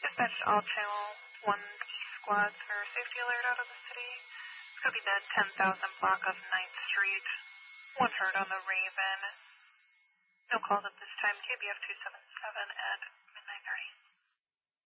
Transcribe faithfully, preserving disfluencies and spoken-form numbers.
Dispatch to all channel one East squads for safety alert out of the city. It's going to be the ten thousand block of ninth Street. One heard on the Raven. No calls at this time. K B F two seven seven